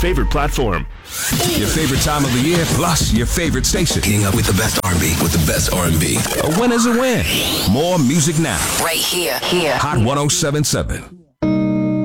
favorite platform. Your favorite time of the year, plus your favorite station. Keeping up with the best R&B, with the best R&B. A win is a win. More music now. Right here. Hot 107.7.